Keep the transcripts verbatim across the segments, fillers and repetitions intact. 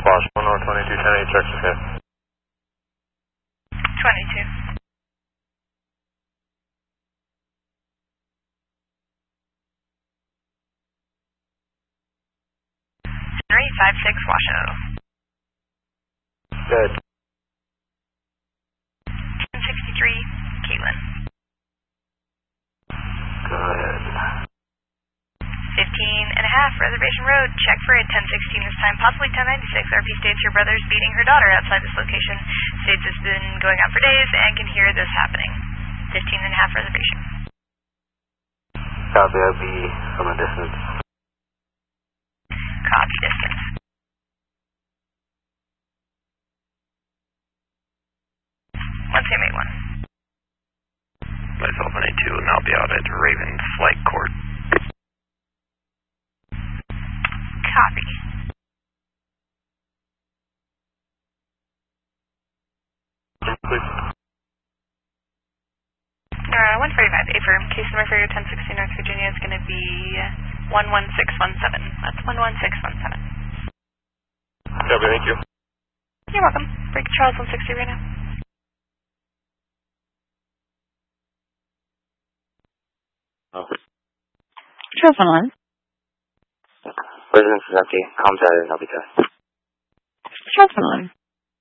Squash one oh twenty-two ten eight, check okay. twenty-two. Henry five six Washoe. Good. ten sixty-three, Caitlin. Go ahead. fifteen and a half, Reservation Road. Check for it, ten sixteen this time, possibly ten ninety-six. R P states your brother's beating her daughter outside this location. States it's been going on for days and can hear this happening. fifteen and a half, reservation. Copy, I'll be from a distance. Copy, distance. one same eight one. Myself on A two and I'll be out at Raven Flight Court. Copy. Please. Uh, one forty-five, A-firm. Case number for your ten sixteen North Virginia is going to be one one six one seven. That's one one six one seven. Copy, thank you. You're welcome. Break Charles one sixty right now. Oh. Charles one one. Residence is empty. Comms added, I'll be test. Charles one one.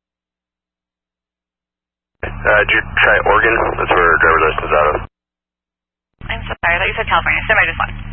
Uh, did you try Oregon? That's where driver list is out of. I'm so sorry. I thought you said California. Somebody just one.